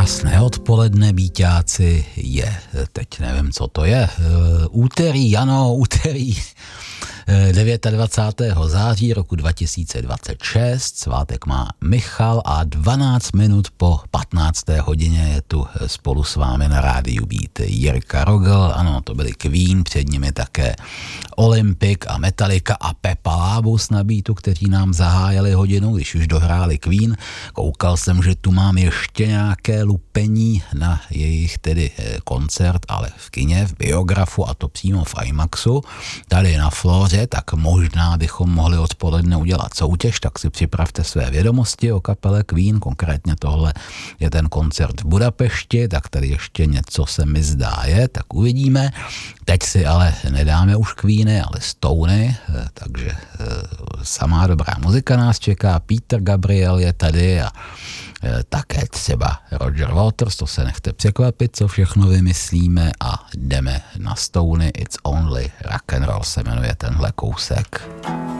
Krásné odpoledne, býťáci, je, teď nevím, co to je, úterý, 29. září roku 2026, svátek má Michal a 12 minut po 15. hodině je tu spolu s vámi na rádiu být Jirka Rogl, ano, to byli Queen, před nimi také Olympic a Metallica a Pepa Lábus na beatu, kteří nám zahájili hodinu, když už dohráli Queen. Koukal jsem, že tu mám ještě nějaké lupení na jejich tedy koncert, ale v kině, v Biografu, a to přímo v IMAXu, tady na Floře, tak možná bychom mohli odpoledne udělat soutěž, tak si připravte své vědomosti o kapele Queen, konkrétně tohle je ten koncert v Budapešti, tak tady ještě něco se mi zdá je, tak uvidíme. Teď si ale nedáme už Queeny, ale Stony, takže samá dobrá muzika nás čeká, Peter Gabriel je tady a také třeba Roger Waters, to se nechte překvapit, co všechno vymyslíme, a jdeme na Stony, It's Only Rock and Roll se jmenuje tenhle kousek.